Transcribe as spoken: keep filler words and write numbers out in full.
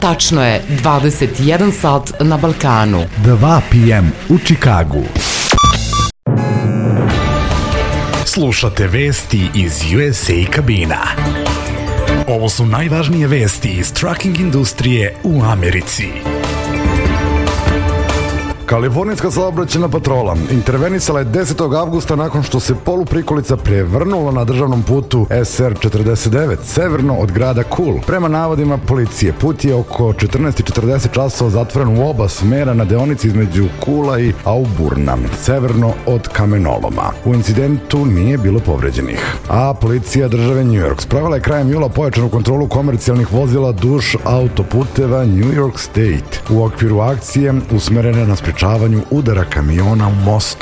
Tačno je dvadeset jedan sat na Balkanu. dva pe em u Čikagu. Slušate vesti iz U S A kabina. Ovo su najvažnije vesti iz trucking industrije u Americi. Kalifornijska saobraćajna patrola intervenisala je desetog avgusta nakon što se poluprikolica prevrnula na državnom putu S R četrdeset devet severno od grada Cool. Prema navodima policije, put je oko četrnaest i četrdeset časova zatvoren u oba smera na deonici između Coola i Auburna, severno od kamenoloma. U incidentu nije bilo povređenih. A policija države New York sprovela je krajem jula pojačanu kontrolu komercijalnih vozila duž autoputeva New York State u okviru akcije usmerene na sprečavanju udara kamiona u most